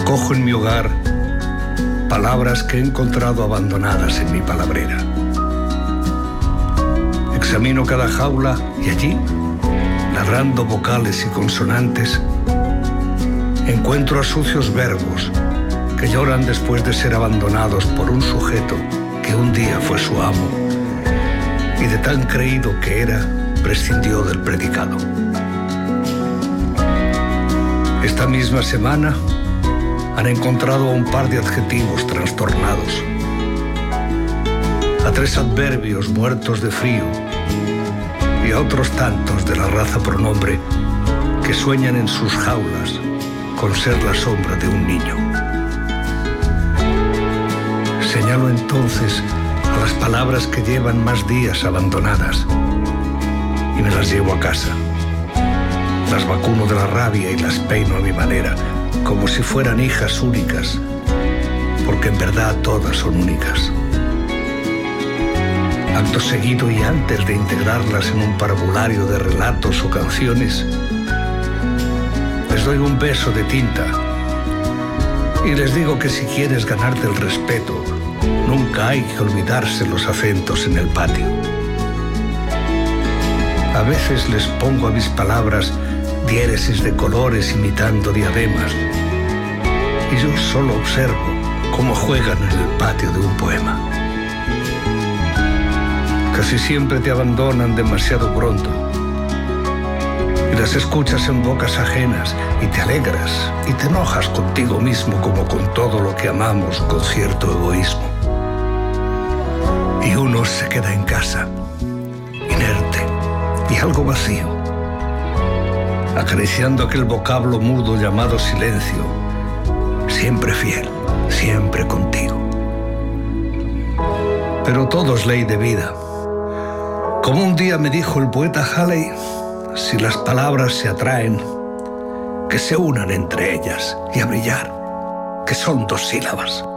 Recojo en mi hogar palabras que he encontrado abandonadas en mi palabrera. Examino cada jaula y allí, narrando vocales y consonantes, encuentro a sucios verbos que lloran después de ser abandonados por un sujeto que un día fue su amo y de tan creído que era, prescindió del predicado. Esta misma semana han encontrado a un par de adjetivos trastornados, a 3 adverbios muertos de frío y a otros tantos de la raza pronombre que sueñan en sus jaulas con ser la sombra de un niño. Señalo entonces a las palabras que llevan más días abandonadas y me las llevo a casa. Las vacuno de la rabia y las peino a mi manera, como si fueran hijas únicas, porque en verdad todas son únicas. Acto seguido y antes de integrarlas en un parvulario de relatos o canciones, les doy un beso de tinta y les digo que si quieres ganarte el respeto, nunca hay que olvidarse los acentos en el patio. A veces les pongo a mis palabras diéresis de colores imitando diademas y yo solo observo cómo juegan en el patio de un poema. Casi siempre te abandonan demasiado pronto y las escuchas en bocas ajenas y te alegras y te enojas contigo mismo como con todo lo que amamos con cierto egoísmo. Y uno se queda en casa, inerte y algo vacío, acariciando aquel vocablo mudo llamado silencio, siempre fiel, siempre contigo. Pero todo es ley de vida. Como un día me dijo el poeta Halley, si las palabras se atraen, que se unan entre ellas y a brillar, que son 2 sílabas.